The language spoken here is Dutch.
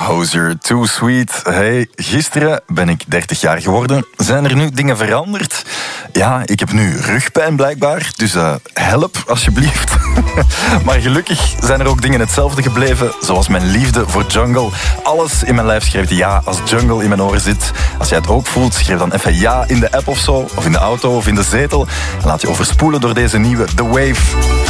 Hozier, Too Sweet. Hey, gisteren ben ik 30 jaar geworden. Zijn er nu dingen veranderd? Ja, ik heb nu rugpijn blijkbaar, dus help alsjeblieft. Maar gelukkig zijn er ook dingen hetzelfde gebleven, zoals mijn liefde voor jungle. Alles in mijn lijf schreef ja als jungle in mijn oren zit. Als jij het ook voelt, schrijf dan even ja in de app of zo, of in de auto of in de zetel. En laat je overspoelen door deze nieuwe The Wave.